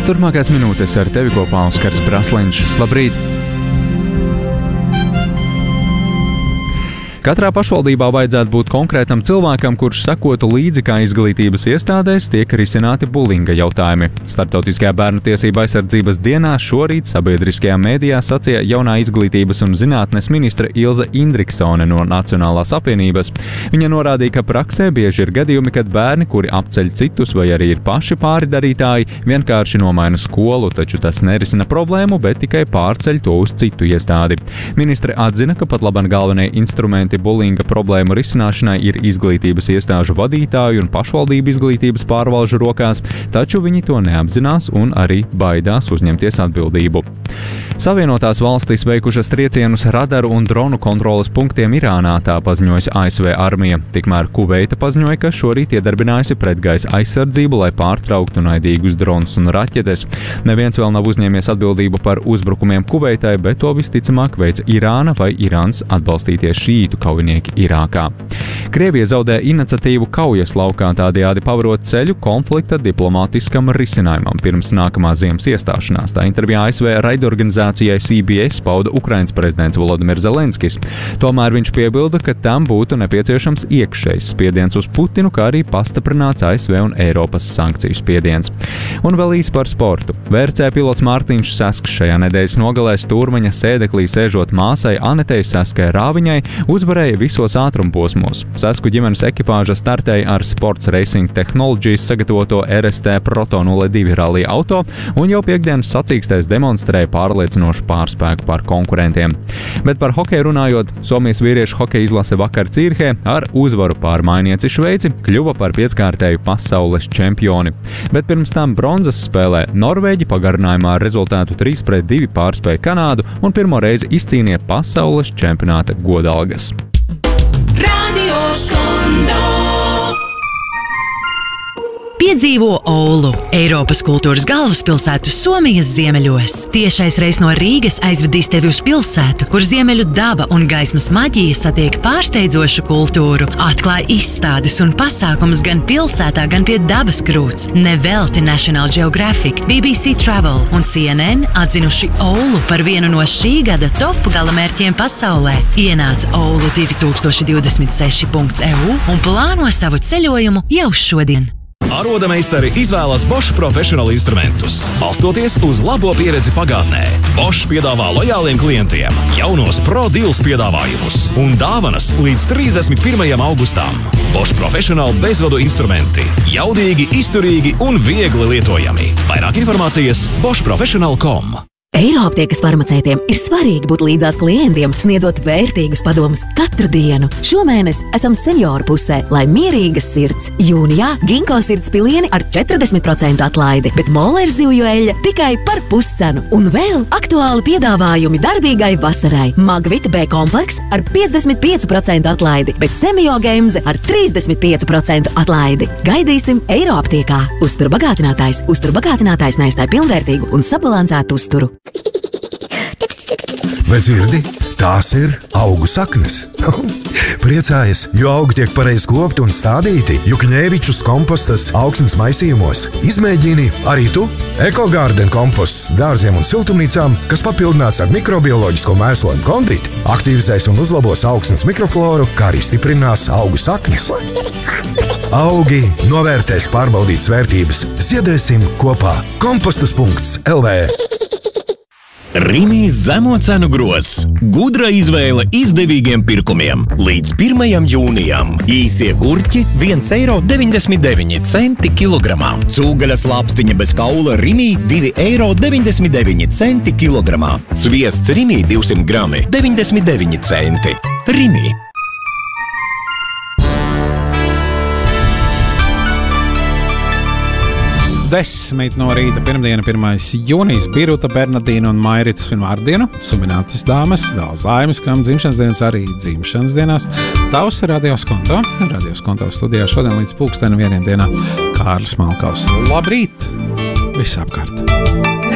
Turpmākās minūtes ar tevi kopā Oskars Brasliņš. Labrīt! Katrā pašvaldībā vajadzētu būt konkrētam cilvēkam, kurš sekotu līdzi, kā izglītības iestādēs tiek risināti bulinga jautājumi. Starptautiskajā bērnu tiesību aizsardzības dienā šorīt sabiedriskajā mēdījā sacīja jaunā izglītības un zinātnes ministre Ilze Indriksone no Nacionālās apvienības. Viņa norādīja, ka praksē bieži ir gadījumi, kad bērni, kuri apceļ citus vai arī ir paši pāridarītāji, vienkārši nomaina skolu, taču tas nerisina problēmu, bet tikai pārceļ to uz citu iestādi. Ministre atzina, ka pat labāk galvenie instrumenti bulinga problēmu risināšanai ir izglītības iestāžu vadītāju un pašvaldību izglītības pārvalžu rokās, taču viņi to neapzinās un arī baidās uzņemties atbildību. Savienotās valstis veikušas triecienus radaru un dronu kontroles punktiem Irānā, tā paziņojusi ASV armija. Tikmēr Kuveita paziņoja, ka šorīt iedarbinājusi pretgaisa aizsardzību, lai pārtrauktu naidīgus dronus un raķetes. Neviens vēl nav uzņēmies atbildību par uzbrukumiem Kuveitai, bet to visticamāk veica Irāna vai Irāns atbalstītie šītu kaujinieki Irākā. Krievija zaudē iniciatīvu kaujas laukā, tādējādi pavarot ceļu konflikta diplomātiskam risinājumam pirms nākamā ziemas iestāšanās. Tā intervijā ASV raidorganizācijai CBS pauda Ukrainas prezidents Volodimirs Zelenskis. Tomēr viņš piebilda, ka tam būtu nepieciešams iekšējs spiediens uz Putinu, kā arī pastiprināts ASV un Eiropas sankciju spiediens. Un vēl īsi par sportu. VRC pilots Mārtiņš Sasks šajā nedēļas nogalē Stūrmaņa sēdeklī sēžot māsai Anetei Saskai Rāviņai, uzvarēja visos ātrumposmos. Sasku ģimenes ekipāža startēja ar Sports Racing Technologies sagatavoto RST Proto 02 rallija auto un jau piekdienas sacīkstēs demonstrēja pārliecinošu pārspēku pār konkurentiem. Bet par hokeju runājot, Somijas vīriešu hokeja izlase vakar Cīrhē ar uzvaru pār mainieci Šveici kļuva par pieckārtēju pasaules čempioni. Bet pirms tam bronzas spēlē Norvēģi pagarinājumā ar rezultātu 3-2 pārspēja Kanādu un pirmo reizi izcīnīja pasaules čempionāta godalgas. Piedzīvo Oulu, Eiropas kultūras galvaspilsētu Somijas ziemeļos. Tiešais reis no Rīgas aizvedīs tevi uz pilsētu, kur ziemeļu daba un gaismas maģija satiek pārsteidzošu kultūru. Atklāj izstādes un pasākumus gan pilsētā, gan pie dabas krūts. Nevelti National Geographic, BBC Travel un CNN atzinuši Oulu par vienu no šī gada top galamērķiem pasaulē. Ienāc Oulu 2026.eu un plāno savu ceļojumu jau šodien. Arodameistari izvēlas Bosch Professional instrumentus, balstoties uz labo pieredzi pagātnē. Bosch piedāvā lojāliem klientiem jaunos Pro Deals piedāvājumus un dāvanas līdz 31. augustam. Bosch Professional bezvadu instrumenti – jaudīgi, izturīgi un viegli lietojami. Vairāk informācijas boschprofessional.com. Eiroaptiekas farmaceitiem ir svarīgi būt līdzās klientiem, sniedzot vērtīgus padomus katru dienu. Šomēnes esam senioru pusē, lai mierīgas sirds. Jūnijā Ginko sirds pilieni ar 40% atlaidi, bet Molers zivju eļļa tikai par puscenu. Un vēl aktuāli piedāvājumi darbīgai vasarai. Magvita B kompleks ar 55% atlaidi, bet Semio Gemze ar 35% atlaidi. Gaidīsim Eiroaptiekā. Uzturbagātinātājs neizstāj pilnvērtīgu un sabalansētu uzturu. Vai dzirdi? Tās ir augu saknes. Priecājas, jo augi tiek pareizi kopti un stādīti Jukņēvičus kompostas augsnes maisījumos. Izmēģini arī tu EcoGarden komposts dārziem un siltumnīcām, kas papildināts ar mikrobioloģisko mēslojumu kondīti, aktivizēs un uzlabos augsnes mikrofloru, kā arī stiprinās augu saknes. Augi novērtēs pārbaudītas vērtības. Ziedēsim kopā. Kompostas.lv. Rimi zemo cenu grozs. Gudra izvēle izdevīgiem pirkumiem. Līdz 1. jūnijam. Īsie gurķi 1,99 eiro kilogramā. Cūgaļas lāpstiņa bez kaula Rimi 2,99 eiro kilogramā. Sviests Rimi 200 grami 99 centi. Rimi. 10 no rīta, pirmdiena, 1. jūnijas, Biruta, Bernadīna un Mairitas vārdienu. Suminātas dāmas, daudz laimes, kam dzimšanas dienas arī dzimšanas dienās. Tavs ir Radios Konto. Radios Konto studijā šodien līdz 1:00 Kārlis Malkaus. Labrīt! Visapkārt!